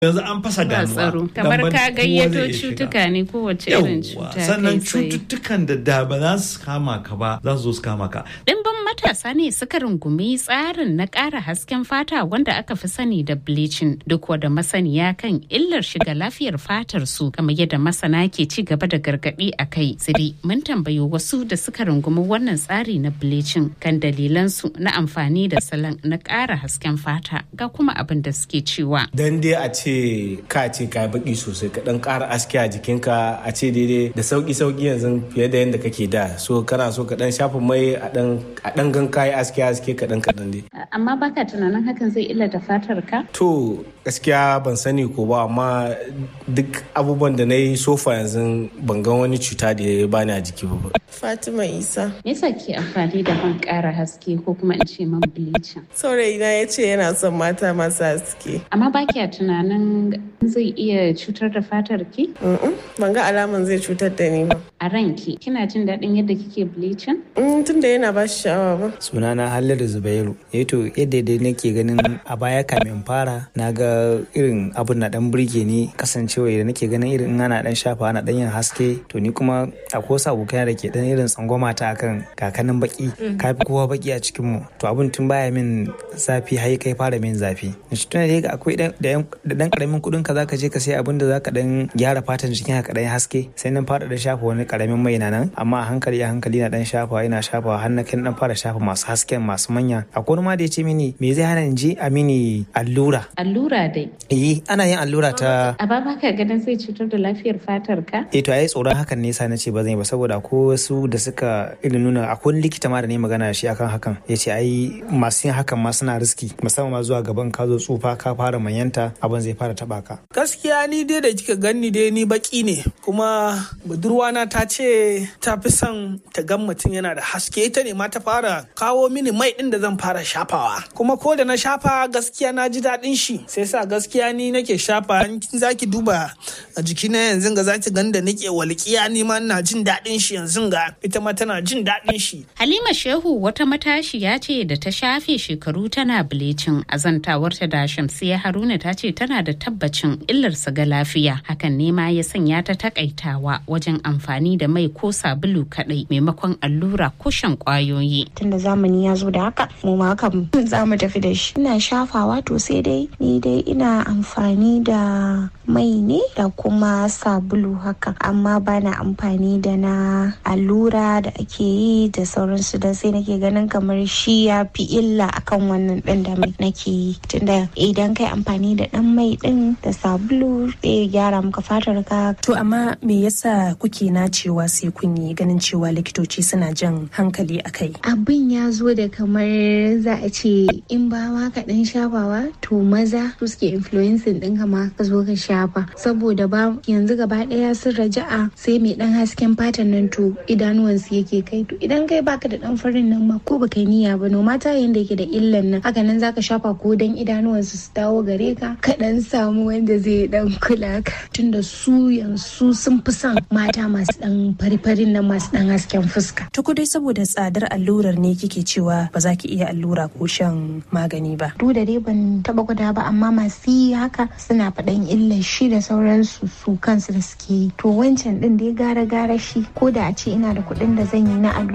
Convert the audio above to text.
yanzu an fasa damuwa kamar ka gayyato cutuka ne kowace irin cuta sannan cututtukan da ba za su kama ka ba za su zo su kama ka. Dimbin matasa ne suka rungumi tsarin na ƙara hasken fata wanda aka fi sani da bleaching duk wada masaniya kan illar shiga lafiyar fatar su kamar yadda masana ke ci gaba da gargaɗi a kai. Sai mun tambayi wasu da suka rungumi wannan tsari na bleaching kan dalilan su na amfani da salon na ƙara hasken fata ga kuma abin da suke cewa. Dan dai a ce ka baki sosai ka dan ƙara aske a jikinka a ce daidai da sauki yanzu fiye da yadda kake da so kana so ka dan shafa mai a dan gan kai aske kadan dai. Amma baka tunanin hakan zai illata fatar ka? To gaskiya ban sani ko ba amma duk abubuwan da na yi sofa yanzu ban ga wani cuta da ya bani a jiki ba. Fatima Isa. Me yasa ke amfani da man ƙara haske ko kuma in ce man bleaching? Saurayina ya ce yana son mata masu haske. Amma ba kya tunanin zai iya cutar da fatar ki? Ban ga alaman zai cutar da ni ba. A ranki kina jin daɗin yadda kike bleaching? Tunda yana ba shi sha'awa ba. Sunana Halliru Zubairu. To yadda dai nake ganin a baya kamin fara na ga irin abun na dan burge ni kasancewa da nake ganin irin in ana dan shafa ana dan yin haske to ni kuma akwai wasu abokai da ke dan irin tsangwama ta akan kakanin baki kafi kowa baki a cikin mu to abun tun baya min zafi har kai fara min zafi. Shi tuna da akwai da dan karamin kudin ka zaka je ka sai abin da zaka dan gyara fatan jikin ka dan haske sai nan fara da shafa wani karamin mai nan amma a hankali na dan shafa ina shafa har na kan dan fara shafa masu hasken masu manya akwai wani ma da ya ce mini me zai hana in je a mini allura dai ana yin allura ta a ba ka ganin zai cutar da lafiyar fatar ka to ai tsoron hakan ne yasa nace ba zan yi ba saboda akwai wasu da suka irin nuna akwai likita ma da ne magana shi akan hakan yace ai masu yin hakan ma suna riski musamman ma zuwa gaban ka zo tsufa ka fara manyanta abin zai fara taba ka. Gaskiya ni dai da kika ganni dai ni baki ne kuma budurwana ta ce ta fi son ta gan mutum yana da haske ita ne ma ta fara kawo mini mai din da zan fara shafawa kuma ko da na shafa gaskiya na ji daɗin shi sai sa gaskiya ni nake shafa zaki duba a jikina yanzu ga zaki ganda nake walƙiya ni ma ina jin daɗin shi yanzu ga ita ma tana jin daɗin shi. Halima Shehu wata matashiya ce da ta shafe shekaru tana bleaching azantawarta da Shamsiya Haruna ta ce tana da tabbacin illarsa ga lafiya hakan ne ma ya sanya ta takaitawa wajen amfani da mai ko sabulu kadai maimakon allura ko shan kwayoyi. Tunda zamani ya zo da haka mu ma haka za mu tafi da shi. Ina shafawa to sai dai ni dai ina amfani da mai ne da kuma sabulu haka amma bana amfani da na allura da ake yi da sauransu da sai nake ganin kamar shi ya fi illa akan wannan ɗin da mai nake yi tunda idan kai amfani da ɗan mai ɗin da sabulu zai gyara maka fatar ka. To amma me yasa kuke nacewa sai kun yi ganin cewa likitoci suna jan hankali akai? Abin ya zo da kamar za a ce in ba ma ka ɗan shafawa to maza su suke influencing ɗin kama ka zo ka shafa saboda ba yanzu gaba ɗaya sun raja'a sai mai ɗan hasken fatan nan to idanuwansu yake kai to idan kai baka da ɗan farin nan ma ko baka niyya ba no mata yanda yake da illan nan haka nan zaka shafa ko dan idanuwansu su dawo gare ka ka ɗan samu wanda zai ɗan kula ka tunda su yanzu sun fi son mata masu ɗan fari-farin nan masu ɗan hasken fuska. To ko dai saboda tsadar allurar ne kike cewa ba za ki iya allura ko shan magani ba? Duk da dai ban taɓa gwada ba amma masu yi haka suna faɗan illar shi da sauransu su kansu da suke yi to wancan ɗin dai gara shi ko da a ce ina da kuɗin da zan yi na allura